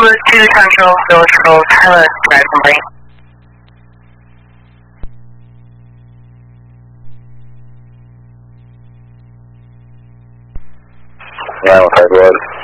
Louis 2 Central, Village Grove, have a drive complaint. Yeah, okay, good.